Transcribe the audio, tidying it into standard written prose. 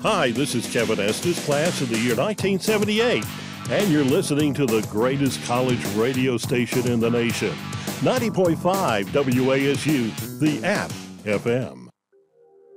Hi, this is Kevin Estes, class of the year 1978, and you're listening to the greatest college radio station in the nation, 90.5 WASU, the App FM.